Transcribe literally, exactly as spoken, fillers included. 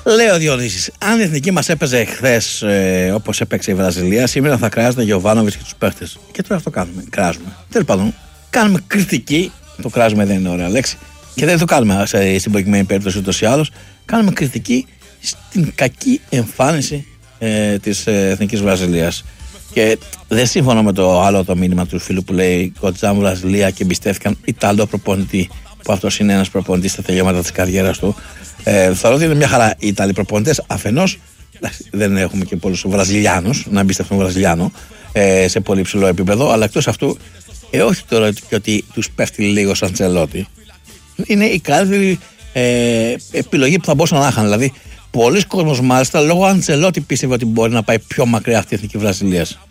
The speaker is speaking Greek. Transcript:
Λέει ο Διονύσης, αν η εθνική μας έπαιζε χθες ε, όπως έπαιξε η Βραζιλία, σήμερα θα κράζεται Γιοβάνοβιτς και τους παίχτες. Και τώρα αυτό κάνουμε. Κράζουμε. Τέλος πάντων, κάνουμε κριτική. Το κράζουμε δεν είναι ωραία λέξη. Και δεν το κάνουμε σε, στην προκειμένη περίπτωση ούτως ή άλλως. Κάνουμε κριτική στην κακή εμφάνιση ε, της ε, εθνικής Βραζιλίας. Και δεν συμφωνώ με το άλλο το μήνυμα του φίλου που λέει Κοτζάμ Βραζιλία και εμπιστεύτηκαν Ιταλό προπονητή, που αυτός είναι ένας προπονητής στα τελειώματα της καριέρας του. Ε, θεωρώ ότι είναι μια χαρά οι Ιταλοί προπονητές. Αφενός δεν έχουμε και πολλούς Βραζιλιάνους να εμπιστευτούν Βραζιλιάνο ε, σε πολύ ψηλό επίπεδο, αλλά εκτός αυτού, ε, όχι τώρα και ότι τους πέφτει λίγο σαν Αντσελότη. Είναι η καλύτερη ε, επιλογή που θα μπορούσαν να είχαν. Δηλαδή, πολλοί κόσμος μάλιστα λόγω Αντσελότη πίστευε ότι μπορεί να πάει πιο μακριά αυτή η εθνική Βραζιλίας.